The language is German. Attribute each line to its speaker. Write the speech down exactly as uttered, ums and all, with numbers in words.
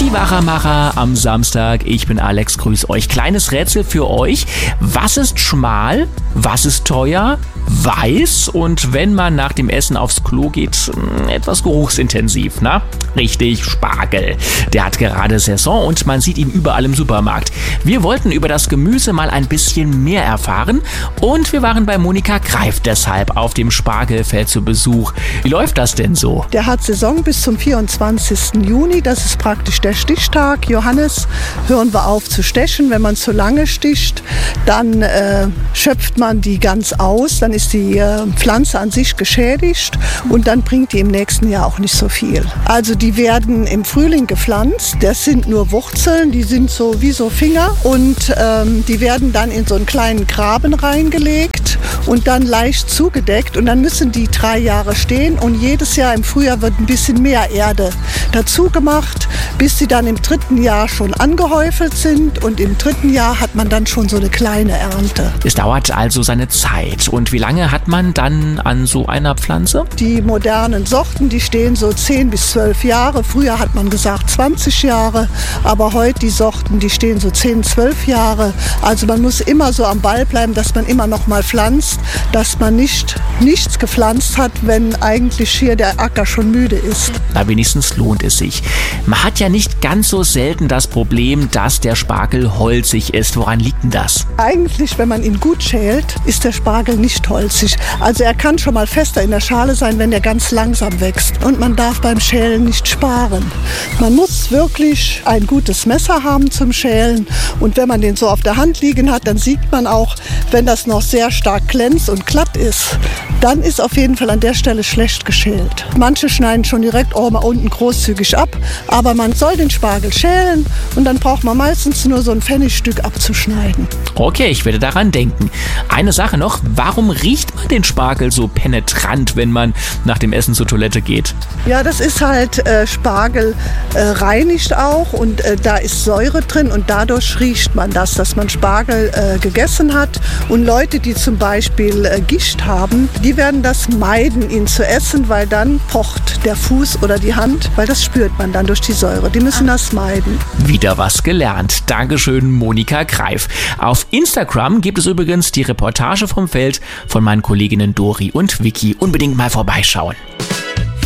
Speaker 1: Die Wachermacher am Samstag. Ich bin Alex, grüß euch. Kleines Rätsel für euch. Was ist schmal? Was ist teuer? Weiß und wenn man nach dem Essen aufs Klo geht, etwas geruchsintensiv, na? Richtig, Spargel. Der hat gerade Saison und man sieht ihn überall im Supermarkt. Wir wollten über das Gemüse mal ein bisschen mehr erfahren und wir waren bei Monika Greif deshalb auf dem Spargelfeld zu Besuch. Wie läuft das denn so?
Speaker 2: Der hat Saison bis zum vierundzwanzigsten Juni, das ist praktisch der Stichtag. Johannes, hören wir auf zu stechen. Wenn man zu lange sticht, dann äh, schöpft man die ganz aus, dann ist die äh, Pflanze an sich geschädigt und dann bringt die im nächsten Jahr auch nicht so viel. Also die werden im Frühling gepflanzt, das sind nur Wurzeln, die sind so wie so Finger und ähm, die werden dann in so einen kleinen Graben reingelegt und dann leicht zugedeckt und dann müssen die drei Jahre stehen und jedes Jahr im Frühjahr wird ein bisschen mehr Erde dazu gemacht, bis sie dann im dritten Jahr schon angehäufelt sind und im dritten Jahr hat man dann schon so eine kleine Ernte.
Speaker 1: Es dauert also seine Zeit. Und wie lange hat man dann an so einer Pflanze?
Speaker 2: Die modernen Sorten, die stehen so zehn bis zwölf Jahre. Früher hat man gesagt zwanzig Jahre, aber heute die Sorten, die stehen so zehn, zwölf Jahre. Also man muss immer so am Ball bleiben, dass man immer noch mal pflanzt, dass man nicht nichts gepflanzt hat, wenn eigentlich hier der Acker schon müde ist.
Speaker 1: Na, wenigstens lohnt es sich. Man hat ja nicht ganz so selten das Problem, dass der Spargel holzig ist. Woran liegt denn das?
Speaker 2: Eigentlich, wenn man ihn gut schält, ist der Spargel nicht holzig. Also er kann schon mal fester in der Schale sein, wenn er ganz langsam wächst. Und man darf beim Schälen nicht sparen. Man muss wirklich ein gutes Messer haben zum Schälen. Und wenn man den so auf der Hand liegen hat, dann sieht man auch, wenn das noch sehr stark glänzt und glatt ist, dann ist auf jeden Fall an der Stelle schlecht geschält. Manche schneiden schon direkt oben unten großzügig ab, aber man soll den Spargel schälen und dann braucht man meistens nur so ein Pfennigstück abzuschneiden.
Speaker 1: Okay, ich werde daran denken. Eine Sache noch, warum riecht man den Spargel so penetrant, wenn man nach dem Essen zur Toilette geht?
Speaker 2: Ja, das ist halt, äh, Spargel äh, reinigt auch und äh, da ist Säure drin und dadurch riecht man das, dass man Spargel äh, gegessen hat. Und Leute, die zum Beispiel äh, Gicht haben, die werden das meiden, ihn zu essen, weil dann pocht der Fuß oder die Hand, weil das spürt man dann durch die Säure. Die müssen das meiden.
Speaker 1: Wieder was gelernt. Dankeschön, Monika Greif. Auf Instagram gibt es übrigens die Reportage vom Feld von meinen Kolleginnen Dori und Vicky. Unbedingt mal vorbeischauen.